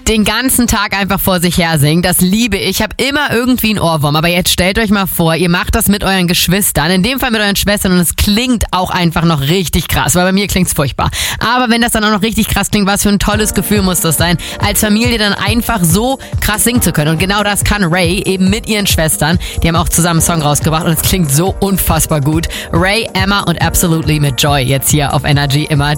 den ganzen Tag einfach vor sich her singt. Das liebe ich. Ich habe immer irgendwie einen Ohrwurm. Aber jetzt stellt euch mal vor, ihr macht das mit euren Geschwistern, in dem Fall mit euren Schwestern, und es klingt auch einfach noch richtig krass, weil bei mir klingt's furchtbar. Aber wenn das dann auch noch richtig krass klingt, was für ein tolles Gefühl muss das sein, als Familie dann einfach so krass singen zu können. Und genau das kann Ray eben mit ihren Schwestern. Die haben auch zusammen einen Song rausgebracht und es klingt so unfassbar gut. Ray, Emma und Absolutely mit Joy jetzt hier auf Energy immer.